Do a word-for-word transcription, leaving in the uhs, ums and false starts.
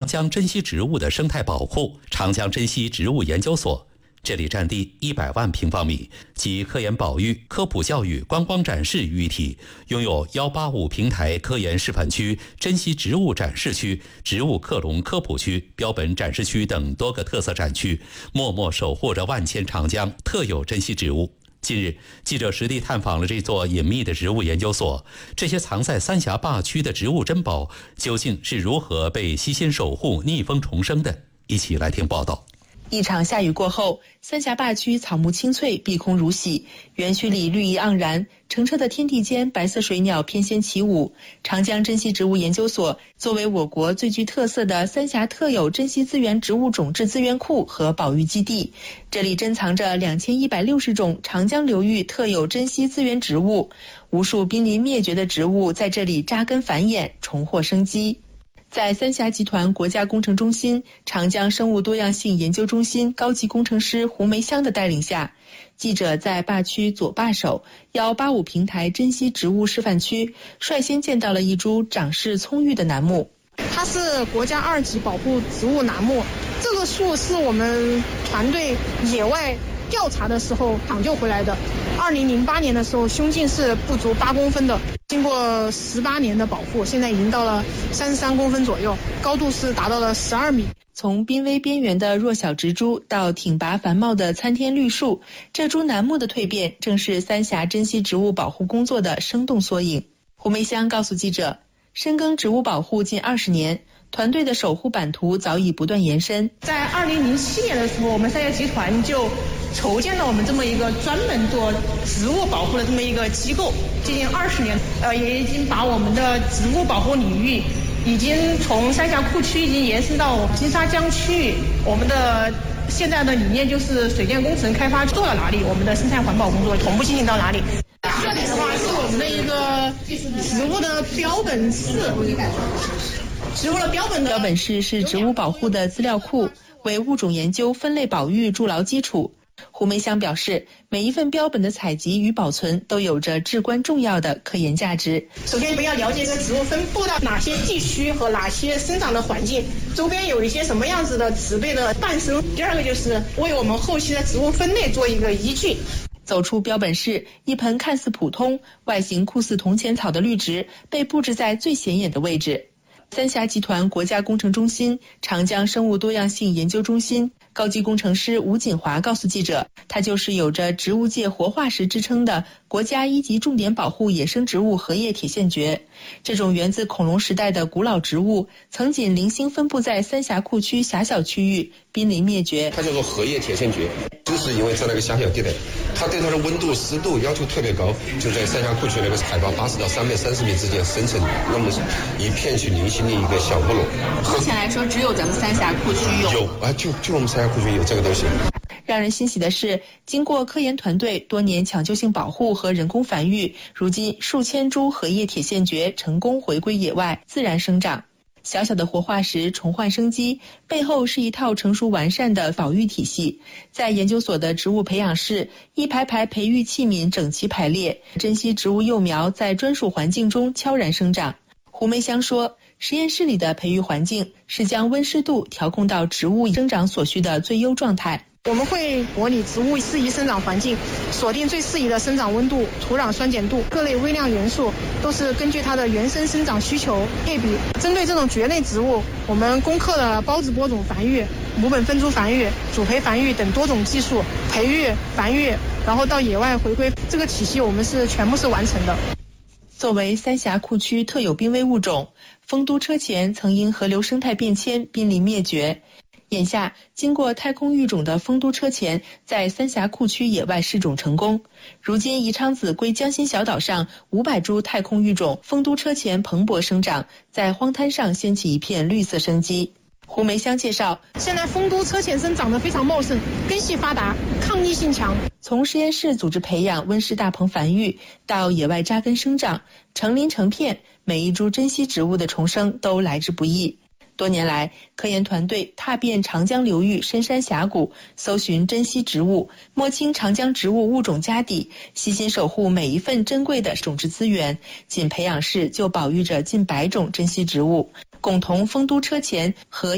江珍稀植物的生态保护长江珍稀植物研究所。这里占地一百万平方米，集科研保育、科普教育、观光展示于一体，拥有一八五平台科研示范区、珍稀植物展示区、植物克隆科普区、标本展示区等多个特色展区，默默守护着万千长江特有珍稀植物。近日，记者实地探访了这座隐秘的植物研究所，这些藏在三峡坝区的植物珍宝究竟是如何被悉心守护、逆风重生的？一起来听报道。 一场下雨过后，三峡坝区草木青翠，碧空如洗，园区里绿意盎然，澄澈的天地间，白色水鸟翩跹起舞。长江珍稀植物研究所作为我国最具特色的三峡特有珍稀资源植物种质资源库和保育基地，这里珍藏着两千一百六十种长江流域特有珍稀资源植物，无数濒临灭绝的植物在这里扎根繁衍，重获生机。在三峡集团国家工程中心、长江生物多样性研究中心高级工程师胡梅香的带领下，记者在坝区左坝首一八五平台珍稀植物示范区率先见到了一株长势葱郁的楠木。 它是国家二级保护植物楠木，这个树是我们团队野外调查的时候抢救回来的。二零零八年的时候，胸径是不足八公分的，经过十八年的保护，现在已经到了三十三公分左右，高度是达到了十二米。 从濒危边缘的弱小植株到挺拔繁茂的参天绿树，这株楠木的蜕变正是三峡珍稀植物保护工作的生动缩影。胡梅香告诉记者，深耕植物保护近二十年，团队的守护版图早已不断延伸。 在二零零七年的时候，我们三峡集团就筹建了我们这么一个专门做植物保护的这么一个机构，接近二十年，呃，也已经把我们的植物保护领域已经从三峡库区已经延伸到金沙江区域。我们的现在的理念就是水电工程开发做到哪里，我们的生态环保工作同步进行到哪里。这里的话是我们的一个植物的标本室，植物的标本的标本室是植物保护的资料库，为物种研究、分类保育筑牢基础。胡梅香表示，每一份标本的采集与保存都有着至关重要的科研价值。 首先，我们要了解这个植物分布到哪些地区和哪些生长的环境，周边有一些什么样子的植被的诞生。第二个就是为我们后期的植物分类做一个依据。 走出标本室，一盆看似普通、外形酷似铜钱草的绿植被布置在最显眼的位置。三峡集团国家工程中心、长江生物多样性研究中心高级工程师吴锦华告诉记者，它就是有着植物界活化石之称的国家一级重点保护野生植物荷叶铁线蕨。这种源自恐龙时代的古老植物，曾仅零星分布在三峡库区狭小区域，濒临灭绝。 它叫做荷叶铁线蕨，就是因为在那个狭小地带，它对它的温度、湿度要求特别高，就在三峡库区那个海拔八十到三百三十米之间生成那么一片去零星的一个小部落。 目前来说，只有咱们三峡库区有。 有啊，就就我们三峡库区有这个东西。 让人欣喜的是，经过科研团队多年抢救性保护和人工繁育，如今数千株荷叶铁线蕨成功回归野外，自然生长。小小的活化石重焕生机，背后是一套成熟完善的保育体系。在研究所的植物培养室，一排排培育器皿整齐排列，珍稀植物幼苗在专属环境中悄然生长。胡梅香说，实验室里的培育环境是将温湿度调控到植物生长所需的最优状态。 我们会模拟植物适宜生长环境，锁定最适宜的生长温度、土壤酸碱度，各类微量元素都是根据它的原生生长需求配比。针对这种蕨类植物，我们攻克了孢子播种繁育、母本分株繁育、主培繁育等多种技术，培育、繁育，然后到野外回归，这个体系我们是全部是完成的。 作为三峡库区特有濒危物种，丰都车前曾因河流生态变迁濒临灭绝。眼下，经过太空育种的丰都车前在三峡库区野外试种成功。如今，宜昌子归江心小岛上五百株太空育种丰都车前蓬勃生长，在荒滩上掀起一片绿色生机。胡梅香介绍， 现在丰都车前生长得非常茂盛，根系发达，抗逆性强。 从实验室组织培养、温室大棚繁育，到野外扎根生长，成林成片，每一株珍稀植物的重生都来之不易。多年来，科研团队踏遍长江流域深山峡谷，搜寻珍稀植物，摸清长江植物物种家底，细心守护每一份珍贵的种质资源。仅培养室就保育着近百种珍稀植物，共同丰都车前和